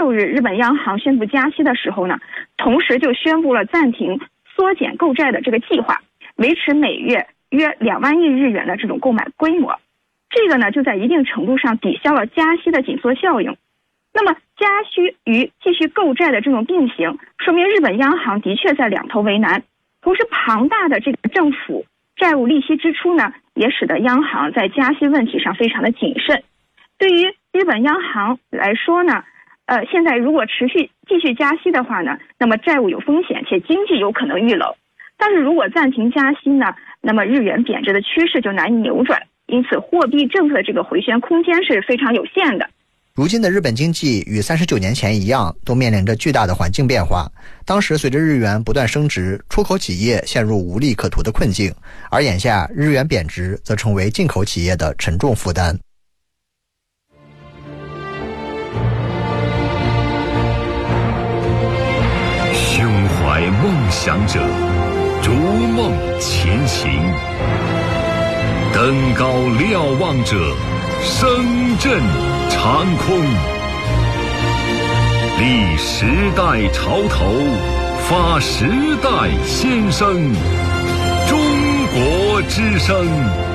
6日，日本央行宣布加息的时候呢，同时就宣布了暂停缩减购债的这个计划，维持每月约2万亿日元的这种购买规模。这个呢，就在一定程度上抵消了加息的紧缩效应。那么加息与继续购债的这种并行，说明日本央行的确在两头为难。同时，庞大的这个政府债务利息支出呢，也使得央行在加息问题上非常的谨慎。对于日本央行来说呢，现在如果继续加息的话呢，那么债务有风险，且经济有可能遇冷。但是如果暂停加息呢，那么日元贬值的趋势就难以扭转，因此货币政策的这个回旋空间是非常有限的。 如今的日本经济与39年前一样，都面临着巨大的环境变化。当时随着日元不断升值，出口企业陷入无利可图的困境，而眼下日元贬值则成为进口企业的沉重负担。 胸怀梦想者，逐梦前行；登高瞭望者，声震长空。立时代潮头，发时代先声。中国之声。